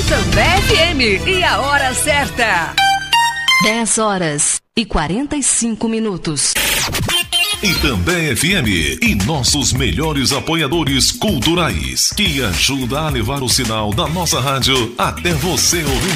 Itambé FM e a hora certa. 10h45. Itambé FM e nossos melhores apoiadores culturais, que ajuda a levar o sinal da nossa rádio até você ouvir.